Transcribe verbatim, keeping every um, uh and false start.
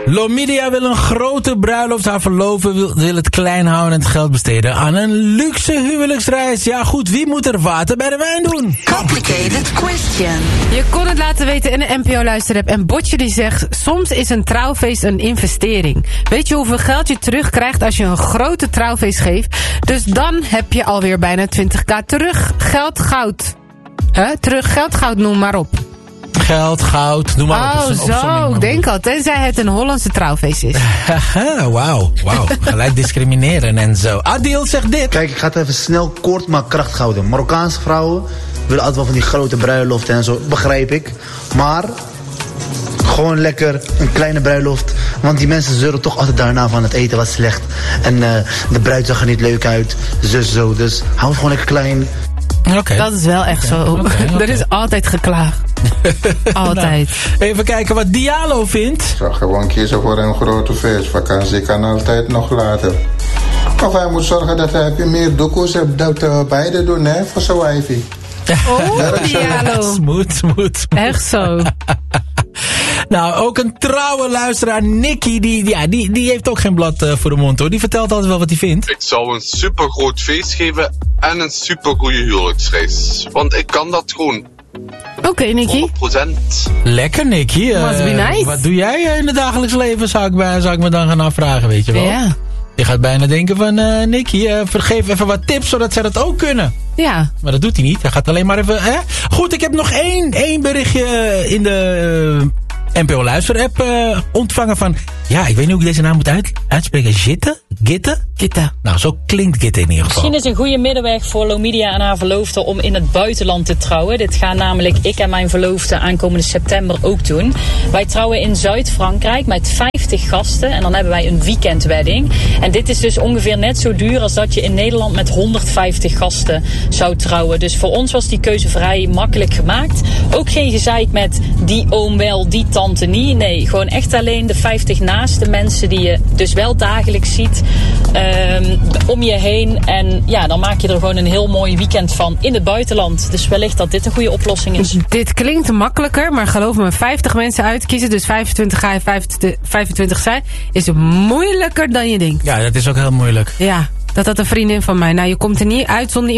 Lomidia wil een grote bruiloft. Haar verloofde wil, wil het klein houden en het geld besteden aan een luxe huwelijksreis. Ja goed, wie moet er water bij de wijn doen? Complicated question. Je kon het laten weten in de N P O-luisterapp. En Botje die zegt, soms is een trouwfeest een investering. Weet je hoeveel geld je terugkrijgt als je een grote trouwfeest geeft? Dus dan heb je alweer bijna twintig k terug. Geld, goud. Huh? Terug, geld, goud, noem maar op. Geld, goud, noem maar op. Oh, zo, ik denk al. Tenzij het een Hollandse trouwfeest is. Haha, wauw, wauw. Gelijk discrimineren en zo. Adil zegt dit. Kijk, ik ga het even snel, kort, maar krachtig houden. Marokkaanse vrouwen willen altijd wel van die grote bruiloften en zo. Begrijp ik. Maar gewoon lekker een kleine bruiloft. Want die mensen zeuren toch altijd daarna van het eten was slecht. En uh, de bruid zag er niet leuk uit. Zus zo. Dus hou het gewoon lekker klein. Okay. Dat is wel echt okay. zo. Okay, okay. Er is altijd geklaagd. Altijd. Nou, even kijken wat Diallo vindt. Ik zou gewoon kiezen voor een grote feest. Vakantie kan altijd nog later. Of hij moet zorgen dat hij meer doekoes hebt. Dat uh, beide doen, hè, voor zijn wijfie. Oh, Diallo. Smooth, smooth, smooth. Echt zo. Nou, ook een trouwe luisteraar, Nicky, die, ja, die, die heeft ook geen blad uh, voor de mond, hoor. Die vertelt altijd wel wat hij vindt. Ik zou een super groot feest geven en een super goede huwelijksreis. Want ik kan dat gewoon. Oké, okay, Nicky. honderd procent. Lekker, Nicky. Uh, Must be nice. Wat doe jij in het dagelijks leven, zou ik, bij, zou ik me dan gaan afvragen, weet je wel? Ja. Je gaat bijna denken van, uh, Nicky, uh, vergeef even wat tips, zodat zij dat ook kunnen. Ja. Maar dat doet hij niet. Hij gaat alleen maar even, hè? Goed, ik heb nog één, één berichtje in de uh, N P O Luister-app uh, ontvangen van... Ja, ik weet niet hoe ik deze naam moet uit, uitspreken. Gitte? Gitte? Gitte. Nou, zo klinkt Gitte in ieder geval. Misschien is een goede middenweg voor Lomidia en haar verloofde om in het buitenland te trouwen. Dit gaan namelijk ik en mijn verloofde aankomende september ook doen. Wij trouwen in Zuid-Frankrijk met vijftig gasten en dan hebben wij een weekendwedding. En dit is dus ongeveer net zo duur als dat je in Nederland met honderdvijftig gasten zou trouwen. Dus voor ons was die keuze vrij makkelijk gemaakt. Ook geen gezeik met die oom wel, die tante niet. Nee, gewoon echt alleen de vijftig naaste mensen die je dus wel dagelijks ziet um, om je heen. En ja, dan maak je er gewoon een heel mooi weekend van in het buitenland. Dus wellicht dat dit een goede oplossing is. Dit klinkt makkelijker, maar geloof me, vijftig mensen uitkiezen, dus vijfentwintig ga je vijfentwintig zijn, is moeilijker dan je denkt. Ja, dat is ook heel moeilijk. Ja, dat had een vriendin van mij. Nou, je komt er niet uit zonder